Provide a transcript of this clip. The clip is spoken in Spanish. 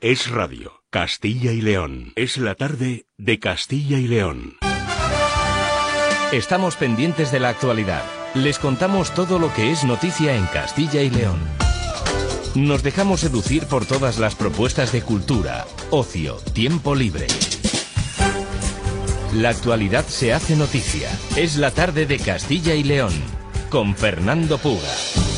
Es Radio, Castilla y León. Es la tarde de Castilla y León. Estamos pendientes de la actualidad. Les contamos todo lo que es noticia en Castilla y León. Nos dejamos seducir por todas las propuestas de cultura, ocio, tiempo libre. La actualidad se hace noticia. Es la tarde de Castilla y León, con Fernando Puga.